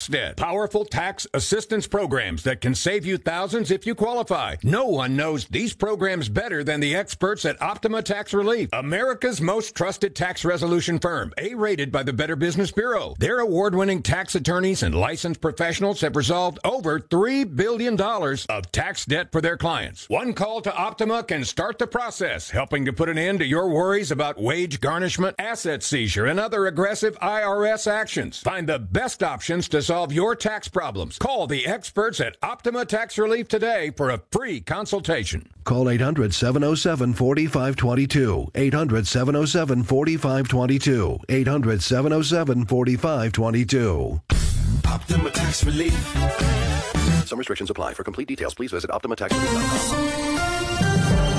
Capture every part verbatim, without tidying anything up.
debt. Powerful tax assistance programs that can save you thousands if you qualify. No one knows these programs better than the experts at Optima Tax Relief, America's most trusted tax resolution firm, A-rated by the Better Business Bureau. Their award-winning tax attorneys and licensed professionals have resolved over three billion dollars of tax debt for their clients. One call to Optima can start the process, helping to put an end to your worries about wage garnishment, asset seizure, and other aggressive I R S actions. Find the best options to solve your tax problems. Call the experts at Optima Tax Relief today for a free consultation. Call eight hundred, seven oh seven, four five two two. eight hundred, seven oh seven, four five two two. eight hundred, seven oh seven, four five two two. Optima Tax Relief. Some restrictions apply. For complete details, please visit Optima Tax Relief dot com.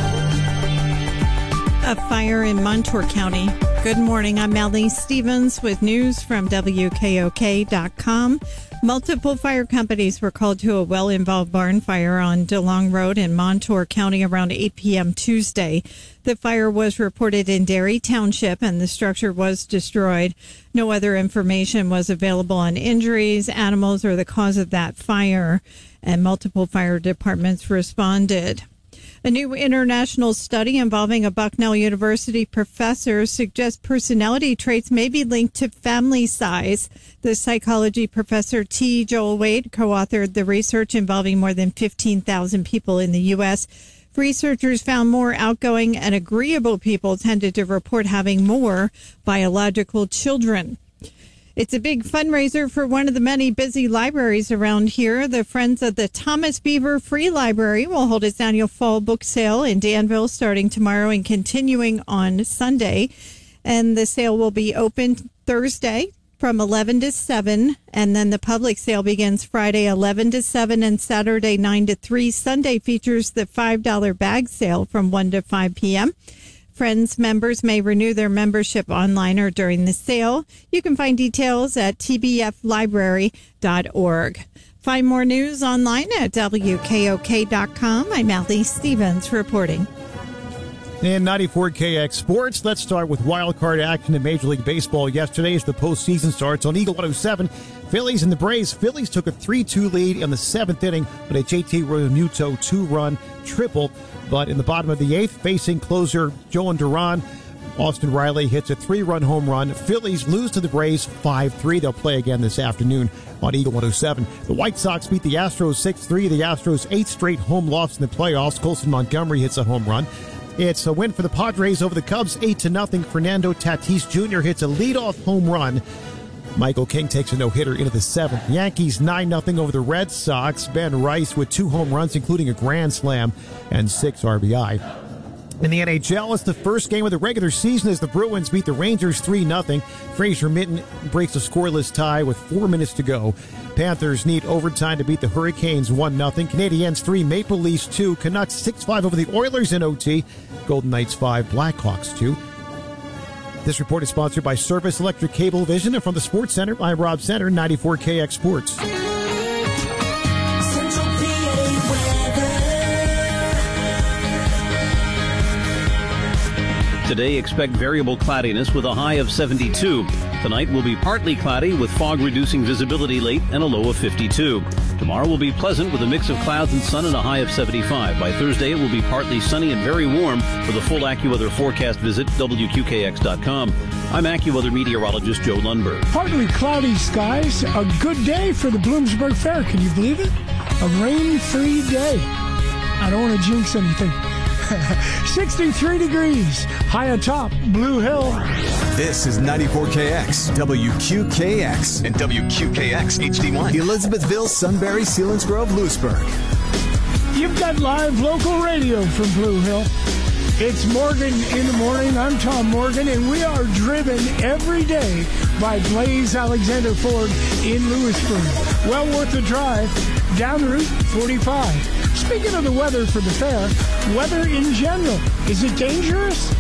A fire in Montour County. Good morning. I'm Melanie Stevens with news from W K O K dot com. Multiple fire companies were called to a well-involved barn fire on DeLong Road in Montour County around eight p.m. Tuesday. The fire was reported in Derry Township and the structure was destroyed. No other information was available on injuries, animals, or the cause of that fire, and multiple fire departments responded. A new international study involving a Bucknell University professor suggests personality traits may be linked to family size. The psychology professor T. Joel Wade co-authored the research involving more than fifteen thousand people in the U S. Researchers found more outgoing and agreeable people tended to report having more biological children. It's a big fundraiser for one of the many busy libraries around here. The Friends of the Thomas Beaver Free Library will hold its annual fall book sale in Danville starting tomorrow and continuing on Sunday. And the sale will be open Thursday from eleven to seven. And then the public sale begins Friday eleven to seven and Saturday nine to three. Sunday features the five dollar bag sale from one to five p.m. Friends members may renew their membership online or during the sale. You can find details at t b f library dot org. Find more news online at W K O K dot com. I'm Allie Stevens reporting. In ninety-four K X Sports, let's start with wild card action in Major League Baseball yesterday as the postseason starts on Eagle one oh seven. Phillies and the Braves. Phillies took a three two lead in the seventh inning, but a J T Realmuto two-run triple. But in the bottom of the eighth, facing closer Joan Duran, Austin Riley hits a three-run home run. Phillies lose to the Braves five three. They'll play again this afternoon on Eagle one oh seven. The White Sox beat the Astros six three. The Astros' eighth straight home loss in the playoffs. Colson Montgomery hits a home run. It's a win for the Padres over the Cubs, eight to nothing. Fernando Tatis Junior hits a leadoff home run. Michael King takes a no-hitter into the seventh. Yankees nine nothing over the Red Sox. Ben Rice with two home runs, including a grand slam and six R B I. In the N H L, it's the first game of the regular season as the Bruins beat the Rangers three nothing. Fraser Minton breaks a scoreless tie with four minutes to go. Panthers need overtime to beat the Hurricanes one nothing. Canadiens three, Maple Leafs two. Canucks six five over the Oilers in O T. Golden Knights five, Blackhawks two. This report is sponsored by Service Electric Cable Vision, and from the Sports Center, I'm Rob Center, ninety-four K X Sports. Today, expect variable cloudiness with a high of seventy-two. Tonight will be partly cloudy with fog reducing visibility late and a low of fifty-two. Tomorrow will be pleasant with a mix of clouds and sun and a high of seventy-five. By Thursday, it will be partly sunny and very warm. For the full AccuWeather forecast, visit W Q K X dot com. I'm AccuWeather meteorologist Joe Lundberg. Partly cloudy skies. A good day for the Bloomsburg Fair. Can you believe it? A rain-free day. I don't want to jinx anything. sixty-three degrees, high atop Blue Hill. This is ninety-four K X, W Q K X, and W Q K X H D one. Elizabethville, Sunbury, Selinsgrove, Lewisburg. You've got live local radio from Blue Hill. It's Morgan in the Morning. I'm Tom Morgan, and we are driven every day by Blaze Alexander Ford in Lewisburg. Well worth the drive down Route forty-five. Speaking of the weather for the fair, weather in general, is it dangerous?